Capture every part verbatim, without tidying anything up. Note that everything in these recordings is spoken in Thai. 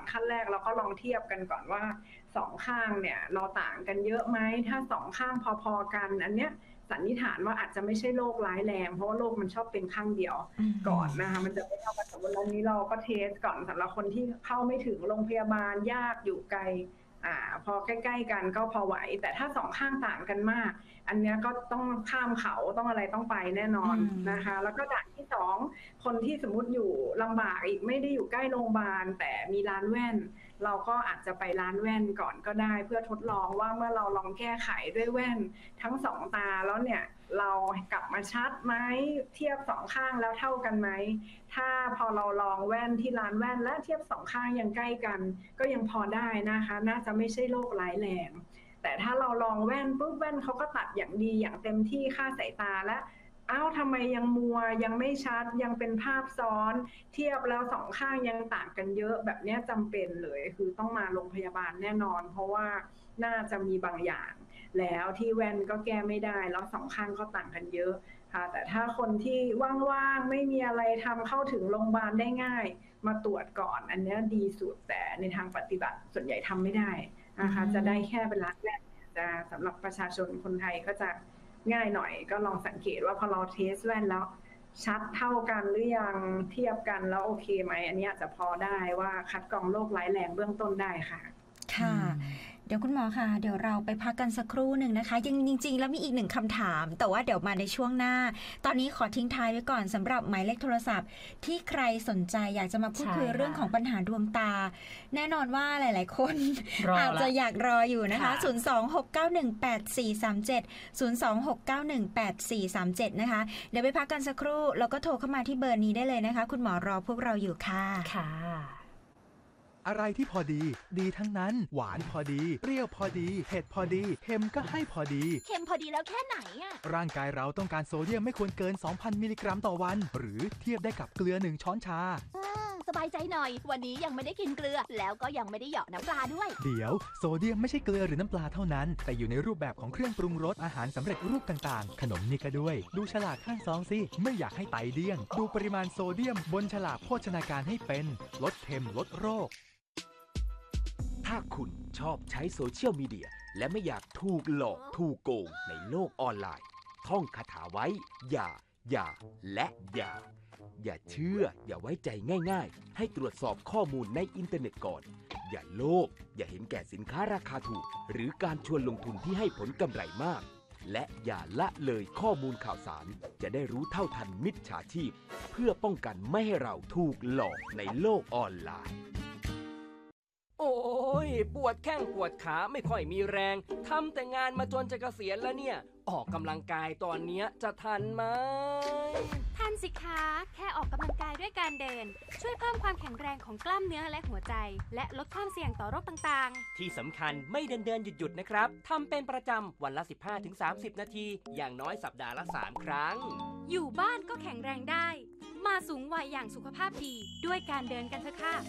ขั้นแรกเราก็ลองเทียบกันก่อนว่าสองข้างเนี่ยเราต่างกันเยอะไหมถ้าสองข้างพอๆกันอันเนี้ยสันนิษฐานว่าอาจจะไม่ใช่โรคร้ายแรงเพราะว่าโรคมันชอบเป็นข้างเดียวก่อนนะคะมันจะไม่เท่ากันสมมติวันนี้เราก็เทสก่อนสำหรับคนที่เข้าไม่ถึงโรงพยาบาลยากอยู่ไกลอ่าพอใกล้ๆกันก็พอไหวแต่ถ้าสองข้างต่างกันมากอันนี้ก็ต้องข้ามเขาต้องอะไรต้องไปแน่นอนนะคะแล้วก็ด่านที่สองคนที่สมมุติอยู่ลำบากอีกไม่ได้อยู่ใกล้โรงพยาบาลแต่มีร้านแว่นเราก็อาจจะไปร้านแว่นก่อนก็ได้เพื่อทดลองว่าเมื่อเราลองแก้ไขด้วยแว่นทั้งสองตาแล้วเนี่ยเรากลับมาชัดไหมเทียบสองข้างแล้วเท่ากันไหมถ้าพอเราลองแว่นที่ร้านแว่นและเทียบสองข้างยังใกล้กันก็ยังพอได้นะคะน่าจะไม่ใช่โรคร้ายแรงแต่ถ้าเราลองแว่นปุ๊บแว่นเขาก็ตัดอย่างดีอย่างเต็มที่ค่าสายตาและอ้าวทำไมยังมัวยังไม่ชัดยังเป็นภาพซ้อนเทียบแล้วสองข้างยังต่างกันเยอะแบบนี้จำเป็นเลยคือต้องมาโรงพยาบาลแน่นอนเพราะว่าน่าจะมีบางอย่างแล้วที่แว่นก็แก้ไม่ได้แล้วสองข้างก็ต่างกันเยอะค่ะแต่ถ้าคนที่ว่างๆไม่มีอะไรทำเข้าถึงโรงพยาบาลได้ง่ายมาตรวจก่อนอันนี้ดีสุดแต่ในทางปฏิบัติส่วนใหญ่ทำไม่ได้นะคะจะได้แค่เป็นร้านแว่นจะสำหรับประชาชนคนไทยก็จะง่ายหน่อยก็ลองสังเกตว่าพอเราเทสแว่นแล้วชัดเท่ากันหรือยังเทียบกันแล้วโอเคไหมอันนี้อาจจะพอได้ว่าคัดกรองโรคร้ายแรงเบื้องต้นได้ค่ะค่ะเดี๋ยวคุณหมอค่ะเดี๋ยวเราไปพักกันสักครู่หนึ่งนะคะยังจริงๆแล้วมีอีกหนึ่งคำถามแต่ว่าเดี๋ยวมาในช่วงหน้าตอนนี้ขอทิ้งท้ายไว้ก่อนสำหรับหมายเลขโทรศัพท์ที่ใครสนใจอยากจะมาพูดคุยเรื่องของปัญหาดวงตาแน่นอนว่าหลายๆคนอาจจะอยากรออยู่นะคะศูนย์ สอง หก เก้า หนึ่ง แปด สี่ สาม เจ็ด ศูนย์ สอง หก เก้า หนึ่ง แปด สี่ สาม เจ็ดนะคะเดี๋ยวไปพักกันสักครู่แล้วก็โทรเข้ามาที่เบอร์นี้ได้เลยนะคะคุณหมอรอพวกเราอยู่ค่ะค่ะอะไรที่พอดีดีทั้งนั้นหวานพอดีเปรี้ยวพอดีเผ็ดพอดีเค็มก็ให้พอดีเค็มพอดีแล้วแค่ไหนอะร่างกายเราต้องการโซเดียมไม่ควรเกิน สองพัน มิลลิกรัมต่อวันหรือเทียบได้กับเกลือหนึ่งช้อนชาสบายใจหน่อยวันนี้ยังไม่ได้กินเกลือแล้วก็ยังไม่ได้เหยาะน้ำปลาด้วยเดี๋ยวโซเดียมไม่ใช่เกลือหรือน้ำปลาเท่านั้นแต่อยู่ในรูปแบบของเครื่องปรุงรสอาหารสำเร็จรูปต่างๆขนมนี่ก็ด้วยดูฉลากข้างซองสิไม่อยากให้ไตเดี้ยงดูปริมาณโซเดียมบนฉลากโภชนาการให้เป็นลดเค็มลดโรคถ้าคุณชอบใช้โซเชียลมีเดียและไม่อยากถูกหลอกถูกโกงในโลกออนไลน์ท่องคาถาไว้อย่าอย่าและอย่าอย่าเชื่ออย่าไว้ใจง่ายๆให้ตรวจสอบข้อมูลในอินเทอร์เน็ตก่อนอย่าโลภอย่าเห็นแก่สินค้าราคาถูกหรือการชวนลงทุนที่ให้ผลกำไรมากและอย่าละเลยข้อมูลข่าวสารจะได้รู้เท่าทันมิจฉาชีพเพื่อป้องกันไม่ให้เราถูกหลอกในโลกออนไลน์โอ้ยปวดแข้งปวดขาไม่ค่อยมีแรงทำแต่งานมาจนจะเกษียณแล้วเนี่ยออกกำลังกายตอนนี้จะทันไหมทันสิคะแค่ออกกำลังกายด้วยการเดินช่วยเพิ่มความแข็งแรงของกล้ามเนื้อและหัวใจและลดความเสี่ยงต่อโรคต่างๆที่สำคัญไม่เดินเดินหยุดหยุดนะครับทำเป็นประจำวันละ สิบห้าถึงสามสิบ นาทีอย่างน้อยสัปดาห์ละสามครั้งอยู่บ้านก็แข็งแรงได้มาสูงวัยอย่างสุขภาพดีด้วยการเดินกันเถอะค่ะ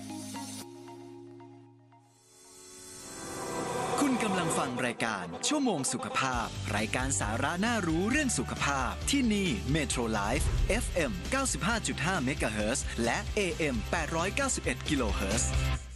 คุณกำลังฟังรายการชั่วโมงสุขภาพรายการสาระน่ารู้เรื่องสุขภาพที่นี่ Metro Life เอฟ เอ็ม เก้าสิบห้าจุดห้า เมกะเฮิรตซ์และ เอ เอ็ม แปดร้อยเก้าสิบเอ็ด กิโลเฮิรตซ์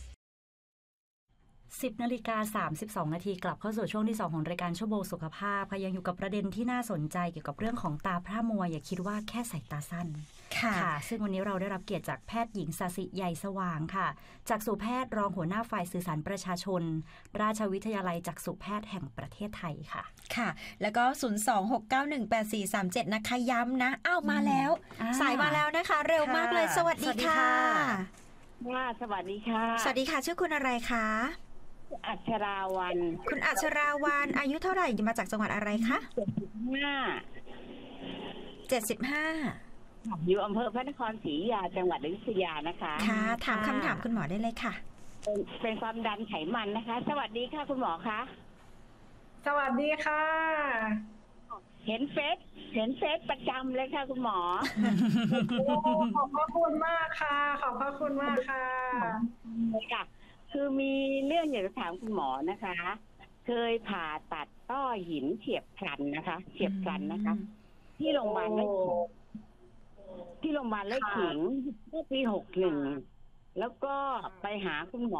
สิบนาฬิกาสามสิบสองนาทีกลับเข้าสู่ช่วงที่สองของรายการชั่วโมงสุขภาพค่ะยังอยู่กับประเด็นที่น่าสนใจเกี่ยวกับเรื่องของตาพร่ามัวอย่าคิดว่าแค่สายตาสั้นค่ะซึ่งวันนี้เราได้รับเกียรติจากแพทย์หญิงศศิใหญ่สว่างค่ะจักษุแพทย์รองหัวหน้าฝ่ายสื่อสารประชาชนราชวิทยาลัยจักษุแพทย์แห่งประเทศไทยค่ะค่ะแล้วก็ศูนย์ สอง หก เก้า หนึ่ง แปด สี่ สาม เจ็ดนะคะย้ำนะอ้าวมาแล้วสายมาแล้วนะคะเร็วมากเลยสวัสดีค่ะว่าสวัสดีค่ะสวัสดีค่ะชื่อคุณอะไรคะอัชราวันคุณอัชราวันอายุเท่าไหร่มาจากจังหวัดอะไรคะเจ็ดสิบห้าเจ็ดสิบห้าอยู่อำเภอพระนครศรีอยุธยาจังหวัดอยุธยานะคะค่ะถามคำถามคุณหมอได้เลยค่ะเป็นเป็นความดันไขมันนะคะสวัสดีค่ะคุณหมอคะสวัสดีค่ะเห็นเฟซเห็นเฟซประจำเลยค่ะคุณหมอขอบพระคุณมากค่ะขอบพระคุณมากค่ะเลยค่ะคือมีเรื่องอยากจะถามคุณหมอนะคะเคยผ่าตัดต้อหินเฉียบพลันนะคะเฉียบพลันนะคะที่โรงพยาบาลไร่ขิงที่โรงพยาบาลไร่ขิงเมื่อปีหกหนึ่งแล้วก็ไปหาคุณหมอ